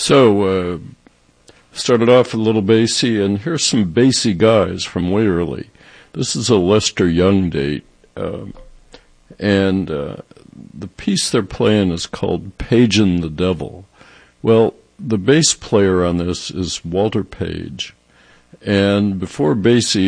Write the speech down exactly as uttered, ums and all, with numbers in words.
So, uh, started off a little bassy, and here's some bassy guys from way early. This is a Lester Young date, uh, and uh, the piece they're playing is called Pagin' the Devil. Well, the bass player on this is Walter Page, and before Basie